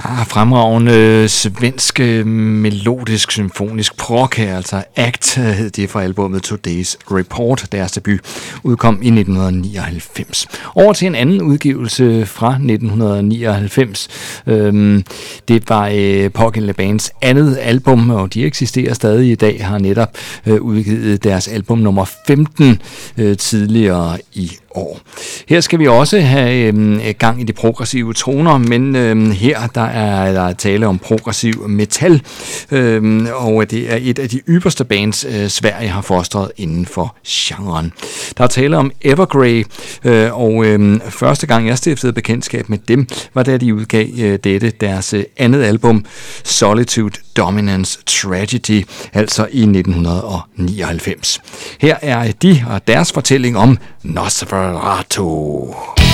Fremragende svensk melodisk symfonisk prog her, altså ACT hed det fra albumet Today's Report. Deres debut udkom i 1999. Over til en anden udgivelse fra 1999. Det var pågældende bands andet album, og de eksisterer stadig i dag, har netop udgivet deres album nummer 15 tidligere i år. Her skal vi også have gang i de progressive toner, men her der er tale om progressiv metal, og det er et af de ypperste bands, Sverige har fostret inden for genren. Der er tale om Evergrey, og første gang jeg stiftede bekendtskab med dem, var da de udgav dette, deres andet album, Solitude, Dominance, Tragedy, altså i 1999. Her er de og deres fortælling om Nosferatu.